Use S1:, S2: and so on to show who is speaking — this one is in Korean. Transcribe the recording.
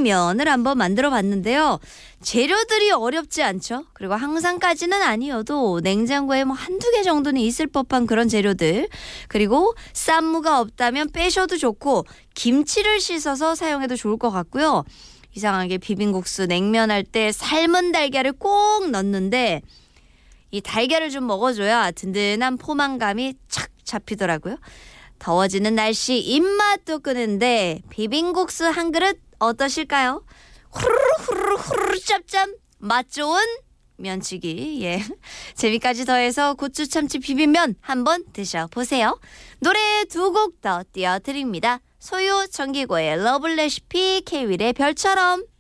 S1: 비빔면을 한번 만들어 봤는데요. 재료들이 어렵지 않죠. 그리고 항상까지는 아니어도 냉장고에 뭐 한두 개 정도는 있을 법한 그런 재료들. 그리고 쌈무가 없다면 빼셔도 좋고 김치를 씻어서 사용해도 좋을 것 같고요. 이상하게 비빔국수 냉면 할 때 삶은 달걀을 꼭 넣는데 이 달걀을 좀 먹어줘야 든든한 포만감이 착 잡히더라고요. 더워지는 날씨 입맛도 끄는데 비빔국수 한 그릇 어떠실까요? 후루루 후루루 후루루 짭짭 맛 좋은 면치기. 예, 재미까지 더해서 고추 참치 비빔면 한번 드셔보세요. 노래 두 곡 더 띄워드립니다. 소유 정기고의 러블레시피, 케이윌의 별처럼.